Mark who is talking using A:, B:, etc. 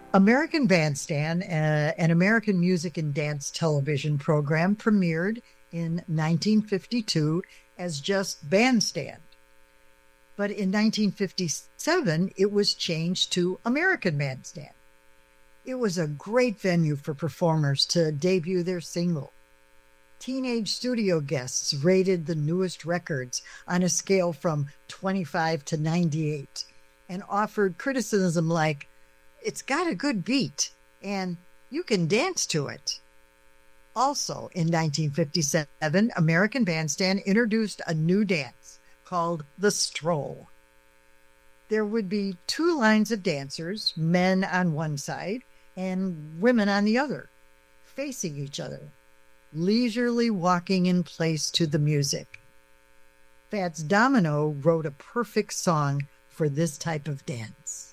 A: American Bandstand, an American music and dance television program, premiered in 1952 as just Bandstand. But in 1957, it was changed to American Bandstand. It was a great venue for performers to debut their single. Teenage studio guests rated the newest records on a scale from 25 to 98 and offered criticism like, "It's got a good beat, and you can dance to it." Also, in 1957, American Bandstand introduced a new dance called the stroll. There would be two lines of dancers, men on one side and women on the other, facing each other, leisurely walking in place to the music. Fats Domino wrote a perfect song for this type of dance.